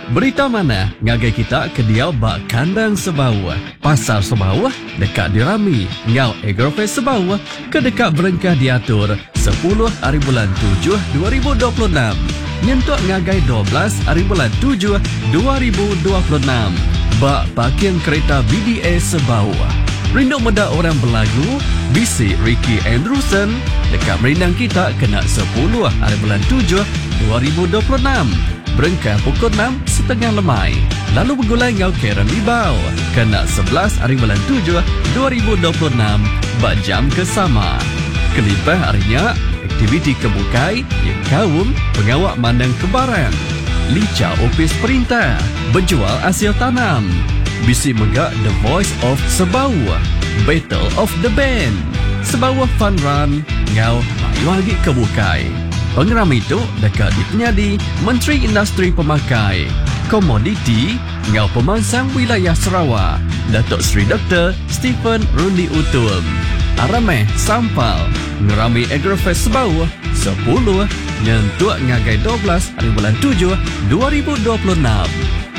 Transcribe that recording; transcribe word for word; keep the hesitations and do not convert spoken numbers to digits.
Berita mana ngagai kita ke dia bak kandang Sebawah. Pasar Sebawah dekat dirami. Ngau Agrofest Sebawah ke dekat berengkah diatur sepuluh hari bulan tujuh dua ribu dua puluh enam. Nyentuk ngagai dua belas hari bulan tujuh dua ribu dua puluh enam. Bak parking kereta B D A Sebawah. Rindu muda orang berlagu, bisik Ricky Andrewson dekat merindang kita kena sepuluh hari bulan tujuh dua ribu dua puluh enam. Berengkah pukul enam setengah lemai. Lalu bergulai ngau Karen Libau kena sebelas hari bulan tujuh dua ribu dua puluh enam bak jam kesama. Kelipah harinya aktiviti kebukai yang kaum pengawak mandang kebaran. Lica opis perintah, berjual hasil tanam. Bisi megak The Voice of Sebawah, Battle of the Band, Sebawah Fun Run, ngau mayu lagi kebukai. Pengeram itu dekat dipenyadi Menteri Industri Pemakai, Komoditi, ngau pemangsang wilayah Sarawak, Datuk Seri Doktor Stephen Rundi Utul. Arameh Sampal, ngerami Agrofest Sebawah sepuluh, nyentuak ngagai dua belas hari bulan tujuh dua ribu dua puluh enam.